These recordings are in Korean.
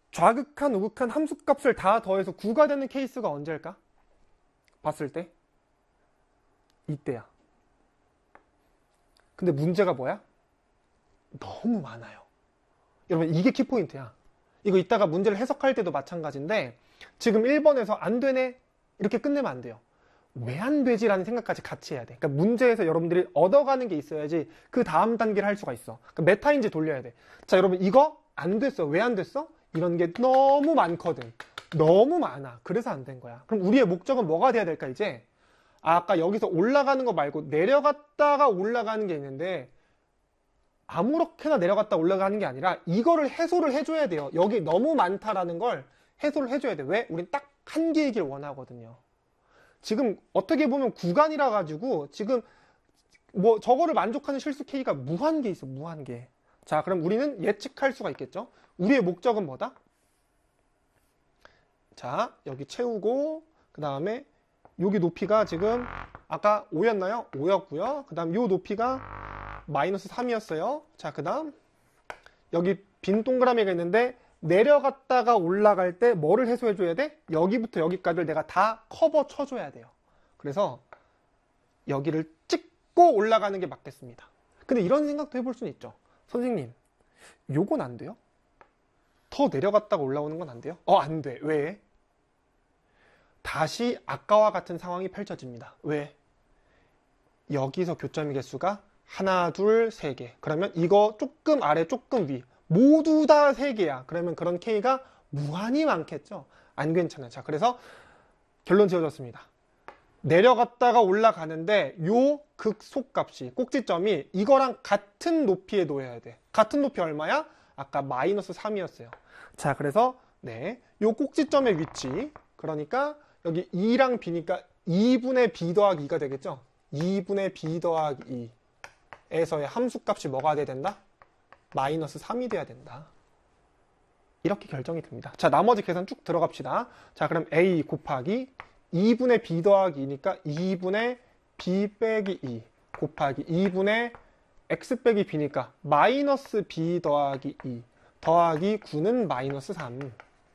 좌극한, 우극한 함수값을 다 더해서 9가 되는 케이스가 언제일까? 봤을 때? 이때야. 근데 문제가 뭐야? 너무 많아요. 여러분, 이게 키포인트야. 이거 이따가 문제를 해석할 때도 마찬가지인데, 지금 1번에서 안 되네? 이렇게 끝내면 안 돼요. 왜 안 되지? 라는 생각까지 같이 해야 돼. 그러니까 문제에서 여러분들이 얻어가는 게 있어야지 그 다음 단계를 할 수가 있어. 그러니까 메타인지 돌려야 돼. 자, 여러분, 이거 안 됐어. 왜 안 됐어? 이런 게 너무 많거든. 너무 많아. 그래서 안 된 거야. 그럼 우리의 목적은 뭐가 돼야 될까, 이제? 아까 여기서 올라가는 거 말고 내려갔다가 올라가는 게 있는데, 아무렇게나 내려갔다 올라가는 게 아니라 이거를 해소를 해줘야 돼요. 여기 너무 많다라는 걸 해소를 해줘야 돼. 왜? 우린 딱 한 개이길 원하거든요. 지금 어떻게 보면 구간이라 가지고 지금 뭐 저거를 만족하는 실수 K가 무한 개 있어. 무한 개. 자, 그럼 우리는 예측할 수가 있겠죠. 우리의 목적은 뭐다? 자, 여기 채우고 그 다음에 여기 높이가 지금 아까 5였나요? 5였고요. 그 다음 요 높이가 마이너스 3이었어요. 자, 그 다음 여기 빈 동그라미가 있는데 내려갔다가 올라갈 때 뭐를 해소해줘야 돼? 여기부터 여기까지를 내가 다 커버 쳐줘야 돼요. 그래서 여기를 찍고 올라가는 게 맞겠습니다. 근데 이런 생각도 해볼 수는 있죠. 선생님, 요건 안 돼요? 더 내려갔다가 올라오는 건 안 돼요? 안 돼. 왜? 다시 아까와 같은 상황이 펼쳐집니다. 왜? 여기서 교점의 개수가 하나, 둘, 세 개. 그러면 이거 조금 아래, 조금 위. 모두 다 3개야. 그러면 그런 K가 무한히 많겠죠? 안 괜찮아요. 자, 그래서 결론 지어졌습니다. 내려갔다가 올라가는데 요 극소값이, 꼭지점이 이거랑 같은 높이에 놓여야 돼. 같은 높이 얼마야? 아까 마이너스 3이었어요. 자, 그래서 네, 요 꼭지점의 위치, 그러니까 여기 2랑 B니까 2분의 B 더하기 2가 되겠죠? 2분의 B 더하기 2에서의 함수값이 뭐가 돼야 된다? 마이너스 3이 돼야 된다. 이렇게 결정이 됩니다. 자, 나머지 계산 쭉 들어갑시다. 자, 그럼 A 곱하기 2분의 B 더하기 2니까 2분의 B 빼기 2 곱하기 2분의 X 빼기 B니까 마이너스 B 더하기 2 더하기 9는 마이너스 3.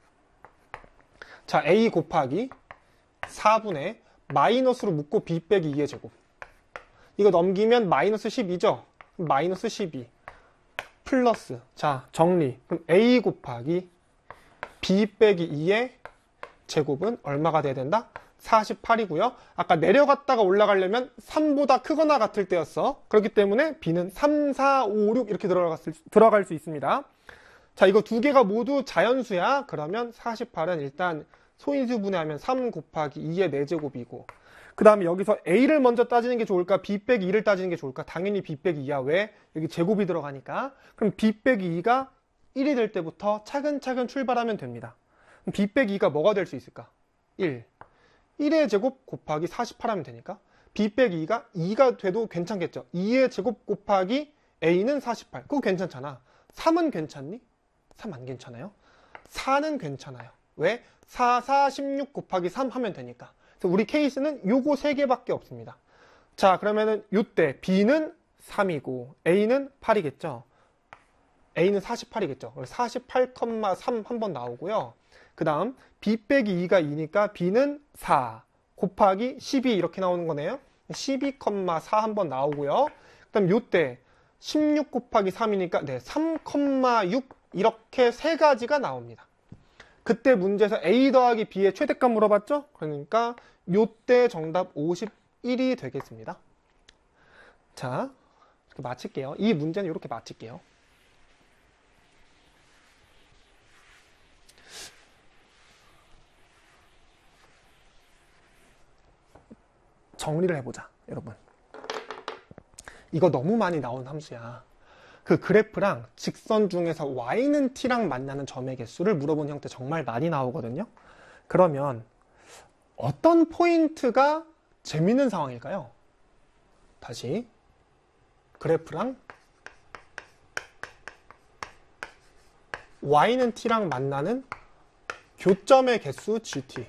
자, A 곱하기 4분의 마이너스로 묶고 B 빼기 2의 제곱. 이거 넘기면 마이너스 12죠? 마이너스 12. 플러스, 자, 정리. 그럼 A 곱하기 B 빼기 2의 제곱은 얼마가 돼야 된다? 48이고요. 아까 내려갔다가 올라가려면 3보다 크거나 같을 때였어. 그렇기 때문에 B는 3, 4, 5, 6 이렇게 들어갈 수 있습니다. 자, 이거 두 개가 모두 자연수야. 그러면 48은 일단 소인수 분해하면 3 곱하기 2의 4제곱이고, 그 다음에 여기서 A를 먼저 따지는 게 좋을까? B 빼기 2를 따지는 게 좋을까? 당연히 B 빼기 2야. 왜? 여기 제곱이 들어가니까. 그럼 B 빼기 2가 1이 될 때부터 차근차근 출발하면 됩니다. 그럼 B 빼기 2가 뭐가 될 수 있을까? 1. 1의 제곱 곱하기 48 하면 되니까 B 빼기 2가 2가 돼도 괜찮겠죠? 2의 제곱 곱하기 A는 48. 그거 괜찮잖아. 3은 괜찮니? 3 안 괜찮아요? 4는 괜찮아요. 왜? 4, 4, 16 곱하기 3 하면 되니까. 그래서 우리 케이스는 요거 3개밖에 없습니다. 자, 그러면은 요때 B는 3이고 A는 8이겠죠? A는 48이겠죠? 48,3 한번 나오고요. 그 다음 B 빼기 2가 2니까 B는 4 곱하기 12 이렇게 나오는 거네요. 12,4 한번 나오고요. 그 다음 요때 16 곱하기 3이니까 네, 3,6 이렇게 세 가지가 나옵니다. 그때 문제에서 A 더하기 B의 최대값 물어봤죠? 그러니까 요때 정답 51이 되겠습니다. 자, 이렇게 마칠게요. 이 문제는 이렇게 마칠게요. 정리를 해보자, 여러분. 이거 너무 많이 나온 함수야. 그 그래프랑 직선 중에서 y는 t랑 만나는 점의 개수를 물어본 형태 정말 많이 나오거든요. 그러면 어떤 포인트가 재밌는 상황일까요? 다시 그래프랑 y는 t랑 만나는 교점의 개수 gt.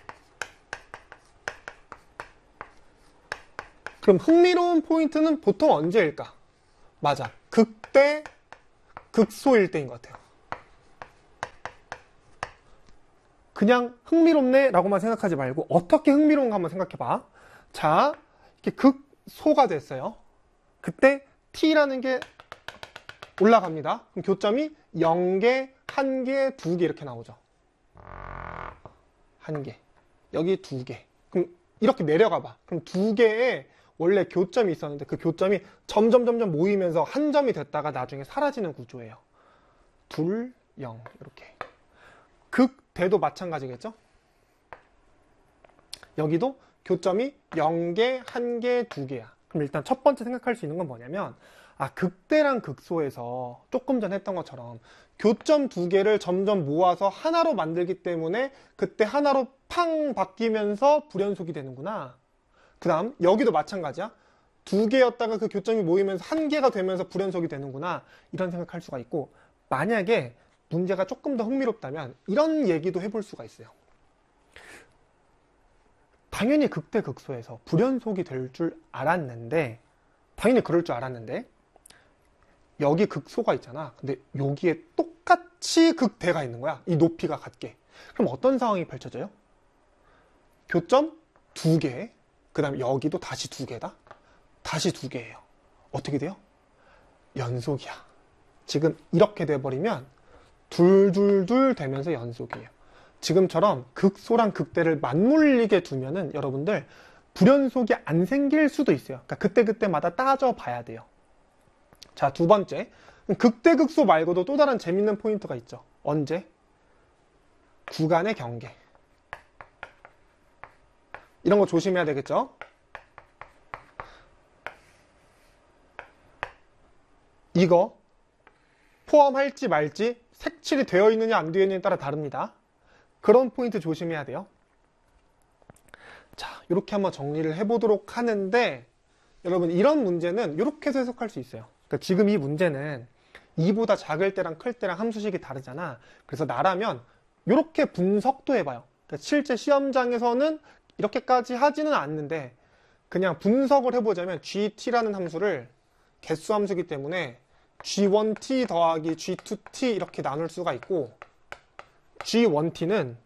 그럼 흥미로운 포인트는 보통 언제일까? 맞아. 극대, 극소일 때인 것 같아요. 그냥 흥미롭네 라고만 생각하지 말고 어떻게 흥미로운가 한번 생각해봐. 자, 이렇게 극소가 됐어요. 그때 t라는 게 올라갑니다. 그럼 교점이 0개, 1개, 2개 이렇게 나오죠. 1개, 여기 2개. 그럼 이렇게 내려가 봐. 그럼 2개의 원래 교점이 있었는데 그 교점이 점점 모이면서 한 점이 됐다가 나중에 사라지는 구조예요. 2, 0 이렇게. 극대도 마찬가지겠죠? 여기도 교점이 0개, 1개, 2개야. 그럼 일단 첫 번째 생각할 수 있는 건 뭐냐면 극대랑 극소에서 조금 전 했던 것처럼 교점 2개를 점점 모아서 하나로 만들기 때문에 그때 하나로 팡 바뀌면서 불연속이 되는구나. 그 다음 여기도 마찬가지야. 2개였다가 그 교점이 모이면서 1개가 되면서 불연속이 되는구나. 이런 생각할 수가 있고, 만약에 문제가 조금 더 흥미롭다면 이런 얘기도 해볼 수가 있어요. 당연히 극대 극소에서 불연속이 될 줄 알았는데, 당연히 그럴 줄 알았는데 여기 극소가 있잖아. 근데 여기에 똑같이 극대가 있는 거야. 이 높이가 같게. 그럼 어떤 상황이 펼쳐져요? 교점 2개, 그 다음에 여기도 다시 2개다. 다시 2개예요. 어떻게 돼요? 연속이야. 지금 이렇게 돼버리면 둘둘둘 되면서 연속이에요. 지금처럼 극소랑 극대를 맞물리게 두면은 여러분들 불연속이 안 생길 수도 있어요. 그러니까 그때그때마다 따져봐야 돼요. 자, 두 번째. 극대 극소 말고도 또 다른 재밌는 포인트가 있죠. 언제? 구간의 경계. 이런 거 조심해야 되겠죠? 이거 포함할지 말지 색칠이 되어 있느냐 안 되어 있느냐에 따라 다릅니다. 그런 포인트 조심해야 돼요. 자, 이렇게 한번 정리를 해보도록 하는데, 여러분 이런 문제는 이렇게 해서 해석할 수 있어요. 그러니까 지금 이 문제는 2보다 작을 때랑 클 때랑 함수식이 다르잖아. 그래서 나라면 이렇게 분석도 해봐요. 그러니까 실제 시험장에서는 이렇게까지 하지는 않는데 그냥 분석을 해보자면 gt라는 함수를 개수 함수이기 때문에 g1t 더하기 g2t 이렇게 나눌 수가 있고, g1t는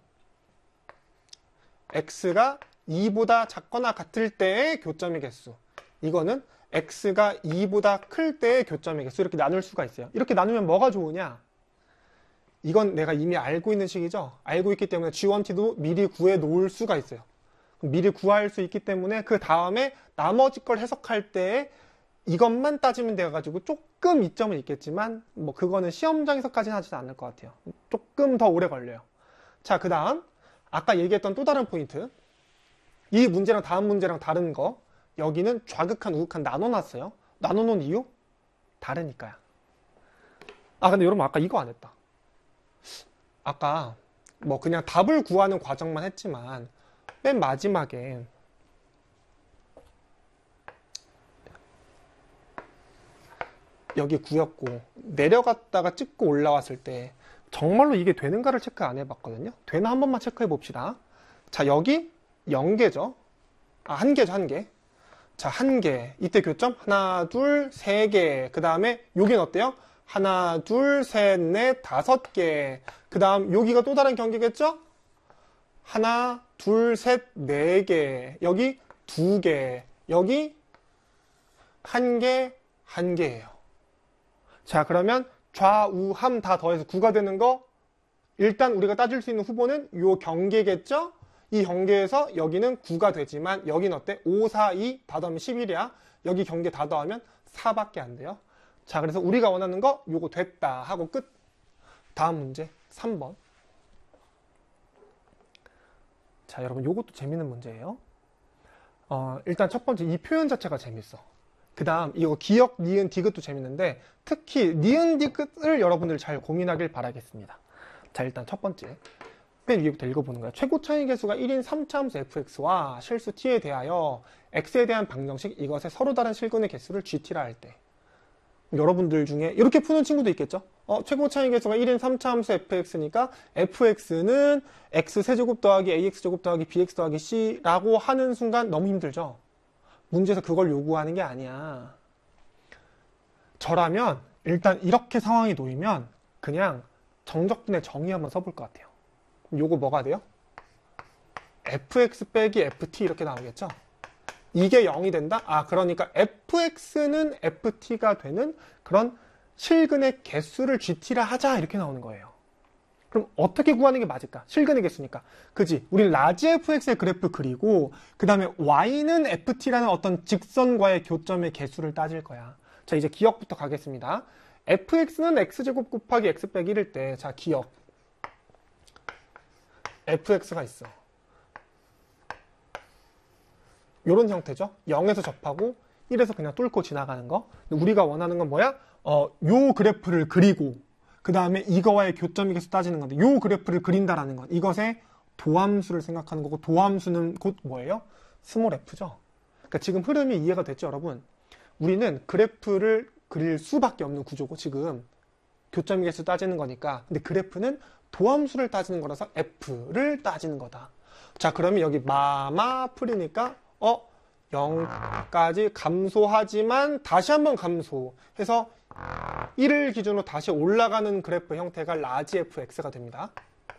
x가 2보다 작거나 같을 때의 교점의 개수, 이거는 x가 2보다 클 때의 교점의 개수, 이렇게 나눌 수가 있어요. 이렇게 나누면 뭐가 좋으냐? 이건 내가 이미 알고 있는 식이죠. 알고 있기 때문에 g1t도 미리 구해 놓을 수가 있어요. 미리 구할 수 있기 때문에 그 다음에 나머지 걸 해석할 때 이것만 따지면 돼가지고 조금 이점은 있겠지만 뭐 그거는 시험장에서까지는 하지도 않을 것 같아요. 조금 더 오래 걸려요. 자, 그 다음 아까 얘기했던 또 다른 포인트, 이 문제랑 다음 문제랑 다른 거, 여기는 좌극한 우극한 나눠놨어요. 나눠놓은 이유? 다르니까요. 근데 여러분 아까 이거 안 했다. 아까 뭐 그냥 답을 구하는 과정만 했지만 맨 마지막에 여기 구였고 내려갔다가 찍고 올라왔을 때 정말로 이게 되는가를 체크 안 해봤거든요. 되나 한 번만 체크해 봅시다. 자, 여기 0개죠. 1개죠, 1개. 자, 1개. 이때 교점 하나, 둘, 세 개. 그 다음에 여긴 어때요? 하나, 둘, 셋, 넷, 5개. 그 다음 여기가 또 다른 경계겠죠? 하나, 둘, 셋, 4개. 여기 2개. 여기 1개, 1개예요. 자, 그러면 좌우함 다 더해서 9가 되는 거, 일단 우리가 따질 수 있는 후보는 요 경계겠죠? 이 경계에서 여기는 9가 되지만 여긴 어때? 5, 4, 2 다 더하면 11이야. 여기 경계 다 더하면 4밖에 안 돼요. 자, 그래서 우리가 원하는 거 요거 됐다 하고 끝. 다음 문제 3번. 자, 여러분 요것도 재밌는 문제예요. 일단 첫 번째 이 표현 자체가 재밌어. 그 다음 이거 기역, 니은, 디귿도 재밌는데 특히 니은, 디귿을 여러분들 잘 고민하길 바라겠습니다. 자, 일단 첫 번째 맨 위에부터 읽어보는 거야. 최고 차이 계수가 1인 3차함수 fx와 실수 t에 대하여 x에 대한 방정식 이것의 서로 다른 실근의 개수를 gt라 할 때, 여러분들 중에 이렇게 푸는 친구도 있겠죠. 최고 차이 계수가 1인 3차함수 fx니까 fx는 x세제곱 더하기 ax제곱 더하기 bx 더하기 c라고 하는 순간 너무 힘들죠. 문제에서 그걸 요구하는 게 아니야. 저라면 일단 이렇게 상황이 놓이면 그냥 정적분의 정의 한번 써볼 것 같아요. 요거 뭐가 돼요? fx 빼기 ft 이렇게 나오겠죠? 이게 0이 된다? 그러니까 fx는 ft가 되는 그런 실근의 개수를 gt라 하자 이렇게 나오는 거예요. 그럼 어떻게 구하는 게 맞을까? 실근의 개수니까. 그지? 우리는 라지 fx의 그래프 그리고 그 다음에 y는 ft라는 어떤 직선과의 교점의 개수를 따질 거야. 자, 이제 기억부터 가겠습니다. fx는 x제곱 곱하기 x 빼기 1일 때, 자, 기억. fx가 있어. 요런 형태죠. 0에서 접하고 1에서 그냥 뚫고 지나가는 거. 우리가 원하는 건 뭐야? 요 그래프를 그리고 그 다음에 이거와의 교점의 개수 따지는 건데 요 그래프를 그린다라는 건 이것의 도함수를 생각하는 거고 도함수는 곧 뭐예요? 스몰 f죠. 그러니까 지금 흐름이 이해가 됐죠, 여러분? 우리는 그래프를 그릴 수밖에 없는 구조고 지금 교점의 개수 따지는 거니까 근데 그래프는 도함수를 따지는 거라서 f를 따지는 거다. 자, 그러면 여기 마마 풀이니까 0까지 감소하지만 다시 한번 감소해서 1을 기준으로 다시 올라가는 그래프 형태가 라지 fx가 됩니다.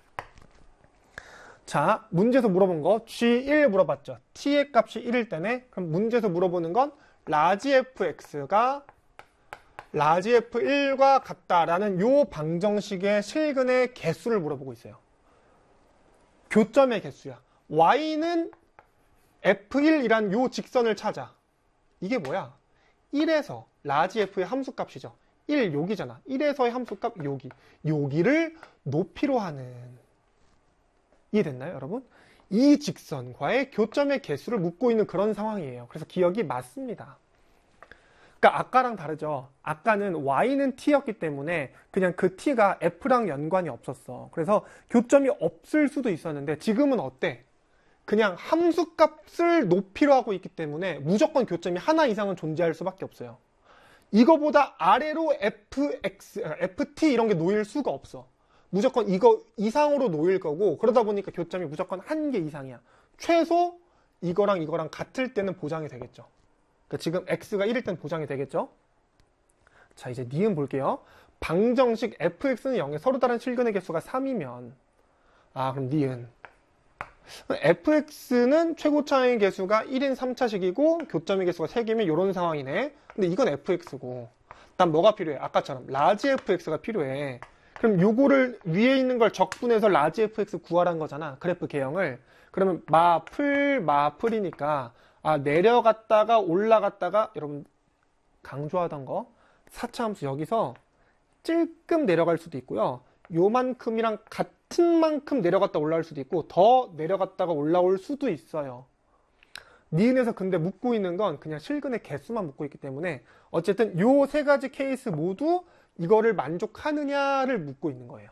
자, 문제에서 물어본 거 G1 물어봤죠. t의 값이 1일 때네. 그럼 문제에서 물어보는 건 라지 fx가 라지 f1과 같다라는 요 방정식의 실근의 개수를 물어보고 있어요. 교점의 개수야. y는 f1이란 요 직선을 찾아. 이게 뭐야? 1에서 라지 f의 함수값이죠. 1 여기잖아. 1에서의 함수값 여기. 여기를 높이로 하는. 이해됐나요, 여러분? 이 직선과의 교점의 개수를 묻고 있는 그런 상황이에요. 그래서 기억이 맞습니다. 그러니까 아까랑 다르죠. 아까는 y는 t였기 때문에 그냥 그 t가 f랑 연관이 없었어. 그래서 교점이 없을 수도 있었는데 지금은 어때? 그냥 함수값을 높이로 하고 있기 때문에 무조건 교점이 하나 이상은 존재할 수밖에 없어요. 이거보다 아래로 fx, ft 이런 게 놓일 수가 없어. 무조건 이거 이상으로 놓일 거고 그러다 보니까 교점이 무조건 한 개 이상이야. 최소 이거랑 이거랑 같을 때는 보장이 되겠죠. 그러니까 지금 x가 1일 때는 보장이 되겠죠. 자, 이제 니은 볼게요. 방정식 fx는 0에 서로 다른 실근의 개수가 3이면 그럼 니은 fx는 최고 차의 개수가 1인 3차식이고 교점의 개수가 3개면 이런 상황이네. 근데 이건 fx고 난 뭐가 필요해? 아까처럼 라지 fx가 필요해. 그럼 요거를 위에 있는 걸 적분해서 라지 fx 구하라는 거잖아. 그래프 개형을. 그러면 마풀이니까 내려갔다가 올라갔다가 여러분 강조하던 거 4차 함수 여기서 찔끔 내려갈 수도 있고요. 요만큼이랑 같은 만큼 내려갔다 올라올 수도 있고 더 내려갔다가 올라올 수도 있어요. 니은에서 근데 묻고 있는 건 그냥 실근의 개수만 묻고 있기 때문에 어쨌든 요 세 가지 케이스 모두 이거를 만족하느냐를 묻고 있는 거예요.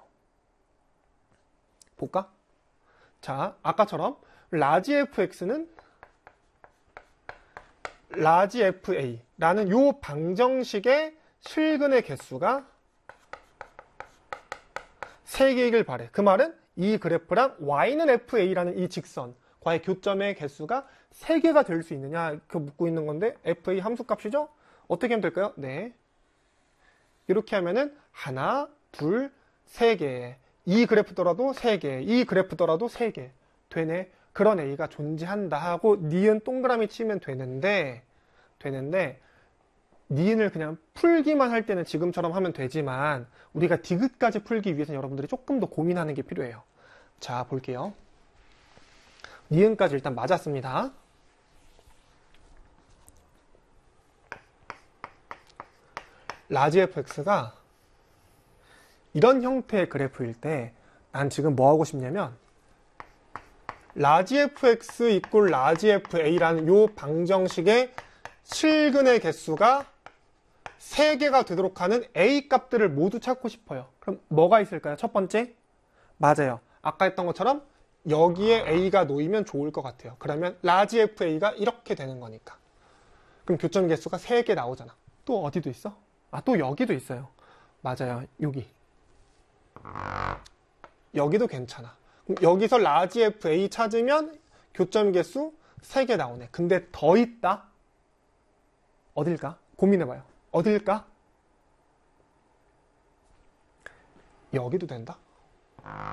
볼까? 자, 아까처럼 라지 fx는 라지 fa라는 요 방정식의 실근의 개수가 3개이길 바래. 그 말은 이 그래프랑 y는 fa라는 이 직선과의 교점의 개수가 3개가 될 수 있느냐 그 묻고 있는 건데 fa 함수값이죠? 어떻게 하면 될까요? 네. 이렇게 하면은 하나, 둘, 3개. 이 그래프더라도 3개. 이 그래프더라도 3개. 되네. 그런 a가 존재한다 하고 니은 동그라미 치면 되는데 니은을 그냥 풀기만 할 때는 지금처럼 하면 되지만 우리가 디귿까지 풀기 위해서는 여러분들이 조금 더 고민하는 게 필요해요. 자, 볼게요. 니은까지 일단 맞았습니다. 라지 fx가 이런 형태의 그래프일 때 난 지금 뭐 하고 싶냐면 라지 fx 이꼴 라지 fa라는 요 방정식의 실근의 개수가 3개가 되도록 하는 a 값들을 모두 찾고 싶어요. 그럼 뭐가 있을까요? 첫 번째? 맞아요. 아까 했던 것처럼 여기에 a가 놓이면 좋을 것 같아요. 그러면 라지 fa가 이렇게 되는 거니까. 그럼 교점 개수가 3개 나오잖아. 또 어디도 있어? 또 여기도 있어요. 맞아요. 여기도 괜찮아. 그럼 여기서 라지 fa 찾으면 교점 개수 3개 나오네. 근데 더 있다? 어딜까? 고민해봐요. 어딜까? 여기도 된다?